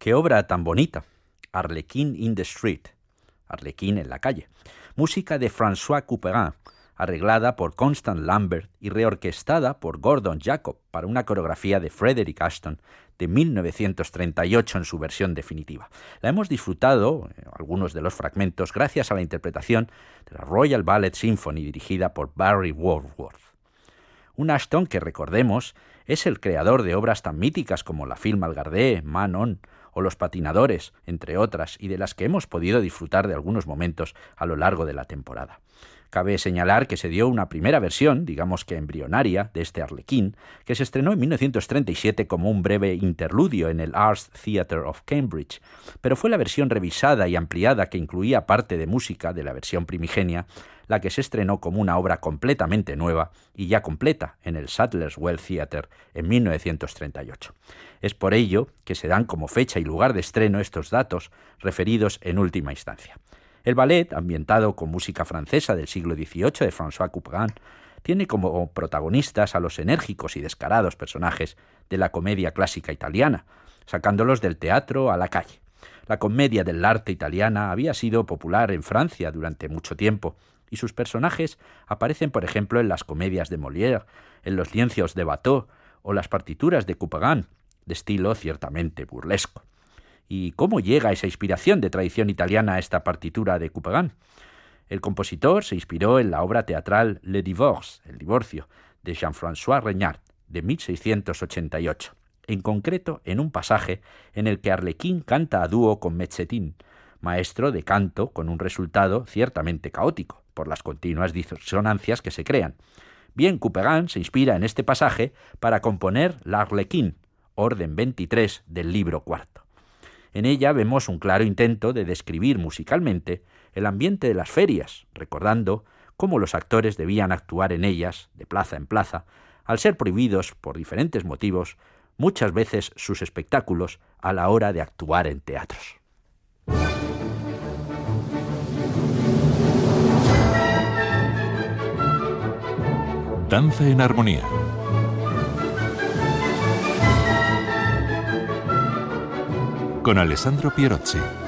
Qué obra tan bonita. Arlequín in the Street. Arlequín en la calle. Música de François Couperin, arreglada por Constant Lambert y reorquestada por Gordon Jacob para una coreografía de Frederick Ashton de 1938 en su versión definitiva. La hemos disfrutado, algunos de los fragmentos, gracias a la interpretación de la Royal Ballet Symphony dirigida por Barry Wordsworth. Un Ashton que, recordemos, es el creador de obras tan míticas como La Fille Malgardée, Manon o Los Patinadores, entre otras, y de las que hemos podido disfrutar de algunos momentos a lo largo de la temporada. Cabe señalar que se dio una primera versión, digamos que embrionaria, de este Arlequín, que se estrenó en 1937 como un breve interludio en el Arts Theatre of Cambridge, pero fue la versión revisada y ampliada que incluía parte de música de la versión primigenia, la que se estrenó como una obra completamente nueva y ya completa en el Sadler's Wells Theatre en 1938. Es por ello que se dan como fecha y lugar de estreno estos datos referidos en última instancia. El ballet, ambientado con música francesa del siglo XVIII de François Couperin, tiene como protagonistas a los enérgicos y descarados personajes de la comedia clásica italiana, sacándolos del teatro a la calle. La comedia dell'arte italiana había sido popular en Francia durante mucho tiempo, y sus personajes aparecen, por ejemplo, en las comedias de Molière, en los lienzos de Watteau o las partituras de Couperin, de estilo ciertamente burlesco. ¿Y cómo llega esa inspiración de tradición italiana a esta partitura de Couperin? El compositor se inspiró en la obra teatral Le Divorce, El divorcio, de Jean-François Regnard, de 1688, en concreto en un pasaje en el que Arlequín canta a dúo con Mezzetin, maestro de canto con un resultado ciertamente caótico, por las continuas disonancias que se crean. Bien, Couperin se inspira en este pasaje para componer l'Arlequín, orden 23 del libro cuarto. En ella vemos un claro intento de describir musicalmente el ambiente de las ferias, recordando cómo los actores debían actuar en ellas, de plaza en plaza, al ser prohibidos, por diferentes motivos, muchas veces sus espectáculos a la hora de actuar en teatros. Danza en armonía. Con Alessandro Pierozzi.